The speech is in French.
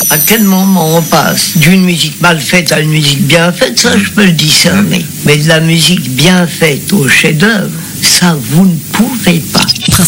À quel moment on passe d'une musique mal faite à une musique bien faite, ça je peux le discerner. Mais de la musique bien faite au chef-d'œuvre, ça vous ne pouvez pas.